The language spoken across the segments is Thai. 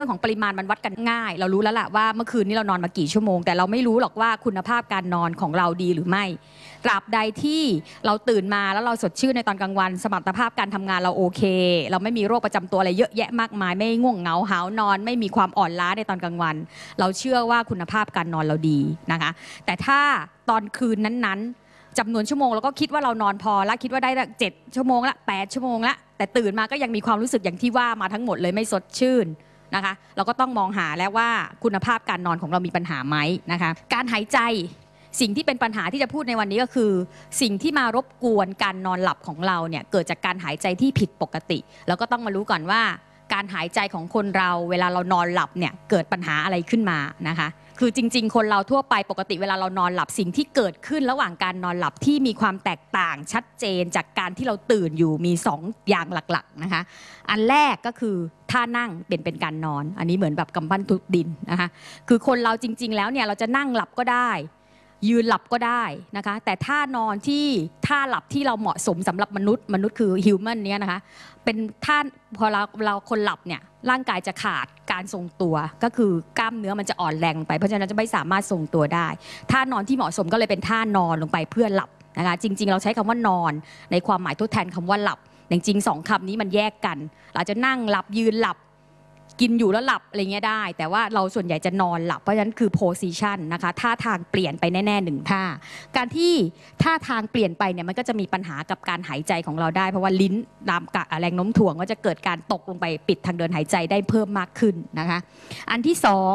รื่องของปริมาณมันวัดกันง่ายเรารู้แล้วล่ะว่าเมื่อคืนนี้เรานอนมากี่ชั่วโมงแต่เราไม่รู้หรอกว่าคุณภาพการนอนของเราดีหรือไม่ตราบใดที่เราตื่นมาแล้วเราสดชื่นในตอนกลางวันสมรรถภาพการทำงานเราโอเคเราไม่มีโรคประจำตัวอะไรเยอะแยะมากมายไม่ง่วงเหงาหาวนอนไม่มีความอ่อนล้าในตอนกลางวันเราเชื่อว่าคุณภาพการนอนเราดีนะคะแต่ถ้าตอนคืนนั้นๆจำนวนชั่วโมงเราก็คิดว่าเรานอนพอละคิดว่าได้7 ชั่วโมงละ8 ชั่วโมงละแต่ตื่นมาก็ยังมีความรู้สึกอย่างที่ว่ามาทั้งหมดเลยไม่สดชื่นนะคะเราก็ต้องมองหาแล้วว่าคุณภาพการนอนของเรามีปัญหาไหมนะคะการหายใจสิ่งที่เป็นปัญหาที่จะพูดในวันนี้ก็คือสิ่งที่มารบกวนการนอนหลับของเราเนี่ยเกิดจากการหายใจที่ผิดปกติแล้วก็ต้องมารู้ก่อนว่าการหายใจของคนเราเวลาเรานอนหลับเนี่ยเกิดปัญหาอะไรขึ้นมานะคะคือจริงๆคนเราทั่วไปปกติเวลาเรานอนหลับสิ่งที่เกิดขึ้นระหว่างการนอนหลับที่มีความแตกต่างชัดเจนจากการที่เราตื่นอยู่มี2 อย่างหลักๆนะคะอันแรกก็คือท่านั่งเป็นการนอนอันนี้เหมือนแบบกำปั้นทุบดินนะคะคือคนเราจริงๆแล้วเนี่ยเราจะนั่งหลับก็ได้ยืนหลับก็ได้นะคะแต่ท่านอนที่ท่าหลับที่เราเหมาะสมสำหรับมนุษย์คือฮิวแมนเนี่ยนะคะเป็นท่าพอเราคนหลับเนี่ยร่างกายจะขาดการทรงตัวก็คือกล้ามเนื้อมันจะอ่อนแรงไปเพราะฉะนั้นจะไม่สามารถทรงตัวได้ท่านอนที่เหมาะสมก็เลยเป็นท่านอนลงไปเพื่อหลับนะคะจริงๆเราใช้คำว่านอนในความหมายทดแทนคำว่าหลับจริงๆ2 คำนี้มันแยกกันเราจะนั่งหลับยืนหลับกินอยู่แล้วหลับอะไรเงี้ยได้แต่ว่าเราส่วนใหญ่จะนอนหลับเพราะฉะนั้นคือ position นะคะท่าทางเปลี่ยนไปแน่ๆ1 ท่าการที่ท่าทางเปลี่ยนไปเนี่ยมันก็จะมีปัญหากับการหายใจของเราได้เพราะว่าลิ้นตามแรงโน้มถ่วงก็จะเกิดการตกลงไปปิดทางเดินหายใจได้เพิ่มมากขึ้นนะคะอันที่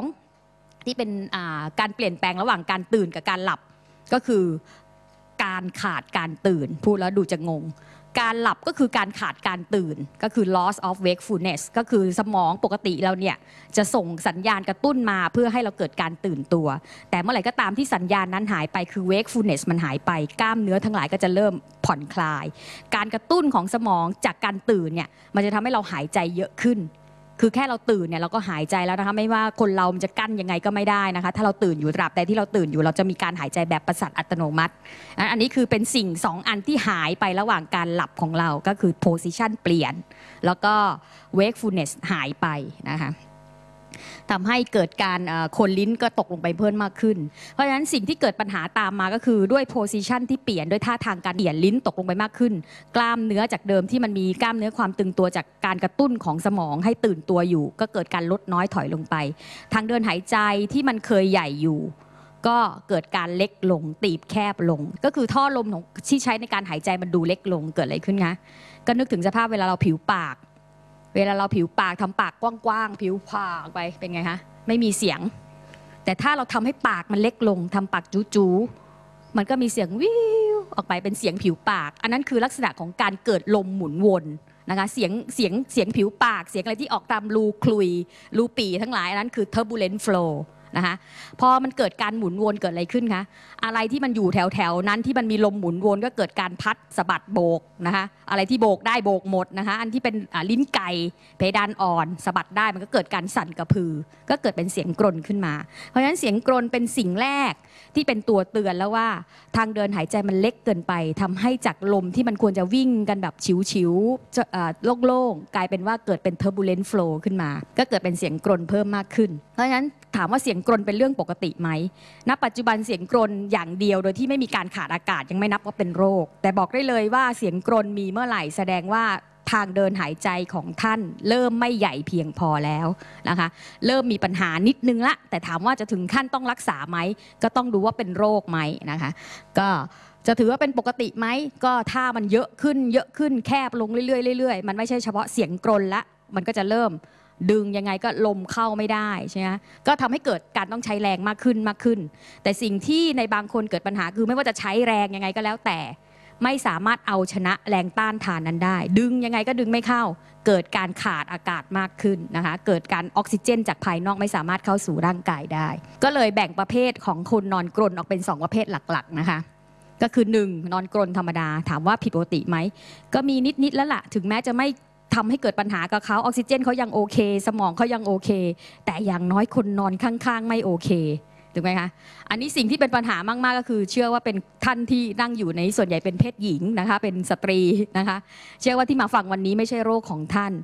2ที่เป็นการเปลี่ยนแปลงระหว่างการตื่นกับการหลับก็คือการขาดการตื่นพูดแล้วดูจะงงการหลับก็คือการขาดการตื่นก็คือ loss of wakefulness ก็คือสมองปกติเราเนี่ยจะส่งสัญญาณกระตุ้นมาเพื่อให้เราเกิดการตื่นตัวแต่เมื่อไหร่ก็ตามที่สัญญาณนั้นหายไปคือ wakefulness มันหายไปกล้ามเนื้อทั้งหลายก็จะเริ่มผ่อนคลายการกระตุ้นของสมองจากการตื่นเนี่ยมันจะทำให้เราหายใจเยอะขึ้นคือแค่เราตื่นเนี่ยเราก็หายใจแล้วนะคะไม่ว่าคนเรามันจะกั้นยังไงก็ไม่ได้นะคะถ้าเราตื่นอยู่ตราบใดที่เราตื่นอยู่เราจะมีการหายใจแบบประสาทอัตโนมัติอันนี้คือเป็นสิ่ง2 อันที่หายไประหว่างการหลับของเราก็คือ position เปลี่ยนแล้วก็ wakefulness หายไปนะคะทำให้เกิดการโคนลิ้นก็ตกลงไปเพิ่มมากขึ้นเพราะฉะนั้นสิ่งที่เกิดปัญหาตามมาก็คือด้วย position ที่เปลี่ยนด้วยท่าทางการเดี่ยลิ้นตกลงไปมากขึ้นกล้ามเนื้อจากเดิมที่มันมีกล้ามเนื้อความตึงตัวจากการกระตุ้นของสมองให้ตื่นตัวอยู่ก็เกิดการลดน้อยถอยลงไปทางเดินหายใจที่มันเคยใหญ่อยู่ก็เกิดการเล็กลงตีบแคบลงก็คือท่อลมที่ใช้ในการหายใจมันดูเล็กลงเกิดอะไรขึ้นคะก็นึกถึงสภาพเวลาเราผิวปากเวลาเราผิวปากทำปากกว้างๆผิวปากไปเป็นไงคะไม่มีเสียงแต่ถ้าเราทำให้ปากมันเล็กลงทำปากจู๋ๆมันก็มีเสียงวิวออกไปเป็นเสียงผิวปากอันนั้นคือลักษณะของการเกิดลมหมุนวนนะคะเสียงผิวปากเสียงอะไรที่ออกตามรูคลุยรูปี่ทั้งหลายอันนั้นคือ turbulent flowนะคะพอมันเกิดการหมุนวนเกิดอะไรขึ้นคะอะไรที่มันอยู่แถวนั้นที่มันมีลมหมุนวนก็เกิดการพัดสะบัดโบกนะคะอะไรที่โบกได้โบกหมดนะคะอันที่เป็นลิ้นไก่เพดานอ่อนสะบัดได้มันก็เกิดการสั่นกระพือก็เกิดเป็นเสียงกรนขึ้นมาเพราะฉะนั้นเสียงกรนเป็นสิ่งแรกที่เป็นตัวเตือนแล้วว่าทางเดินหายใจมันเล็กเกินไปทำให้จากลมที่มันควรจะวิ่งกันแบบฉิวๆโล่งๆกลายเป็นว่าเกิดเป็น turbulent flow ขึ้นมาก็เกิดเป็นเสียงกรนเพิ่มมากขึ้นเพราะฉะนั้นถามว่าเสียงกรนเป็นเรื่องปกติไหมณ ปัจจุบันเสียงกรนอย่างเดียวโดยที่ไม่มีการขาดอากาศยังไม่นับว่าเป็นโรคแต่บอกได้เลยว่าเสียงกรนมีเมื่อไหร่แสดงว่าทางเดินหายใจของท่านเริ่มไม่ใหญ่เพียงพอแล้วนะคะเริ่มมีปัญหานิดนึงละแต่ถามว่าจะถึงขั้นต้องรักษาไหมก็ต้องดูว่าเป็นโรคไหมนะคะก็จะถือว่าเป็นปกติไหมก็ถ้ามันเยอะขึ้นแคบลงเรื่อยๆมันไม่ใช่เฉพาะเสียงกรนละมันก็จะเริ่มดึงยังไงก็ลมเข้าไม่ได้ใช่ไหมก็ทำให้เกิดการต้องใช้แรงมากขึ้นแต่สิ่งที่ในบางคนเกิดปัญหาคือไม่ว่าจะใช้แรงยังไงก็แล้วแต่ไม่สามารถเอาชนะแรงต้านทานนั้นได้ดึงยังไงก็ดึงไม่เข้าเกิดการขาดอากาศมากขึ้นนะคะเกิดการออกซิเจนจากภายนอกไม่สามารถเข้าสู่ร่างกายได้ก็เลยแบ่งประเภทของคนนอนกรนออกเป็น2 ประเภทหลักๆนะคะก็คือ1นอนกรนธรรมดาถามว่าผิดปกติไหมก็มีนิดแล้วล่ะถึงแม้จะไม่ทำให้เกิดปัญหากับเขาออกซิเจนเขายังโอเคสมองเขายังโอเคแต่อย่างน้อยคนนอนข้างๆไม่โอเคถูกไหมคะอันนี้สิ่งที่เป็นปัญหามากๆก็คือเชื่อว่าเป็นท่านที่นั่งอยู่ในส่วนใหญ่เป็นเพศหญิงนะคะเป็นสตรีนะคะเชื่อว่าที่มาฟังวันนี้ไม่ใช่โรคของท่าน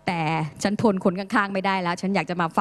แต่ฉันทนคนข้างๆไม่ได้แล้ว ฉันอยากจะมาฟัง